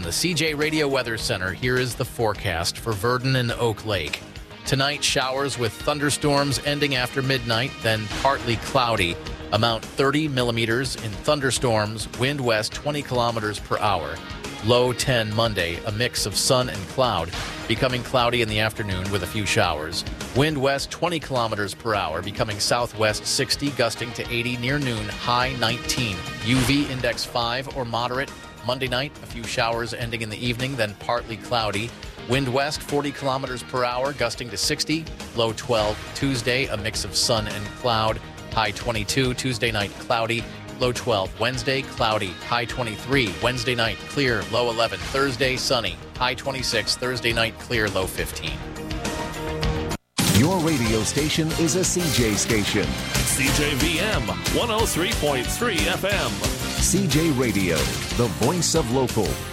From the CJ Radio Weather Center, here is the forecast for Verdon and Oak Lake. Tonight, showers with thunderstorms ending after midnight, then partly cloudy. Amount 30 millimeters in thunderstorms, wind west 20 kilometers per hour. Low 10 Monday, a mix of sun and cloud, becoming cloudy in the afternoon with a few showers. Wind west 20 kilometers per hour, becoming southwest 60, gusting to 80 near noon, high 19. UV index 5 or moderate. Monday night, a few showers ending in the evening, then partly cloudy. Wind west 40 kilometers per hour, gusting to 60, low 12. Tuesday, a mix of sun and cloud, high 22. Tuesday night, cloudy, low 12. Wednesday, cloudy, high 23. Wednesday night, clear, low 11. Thursday, sunny, high 26. Thursday night, clear, low 15. Your radio station is a CJ station. CJVM 103.3 FM. CJ Radio, the voice of local.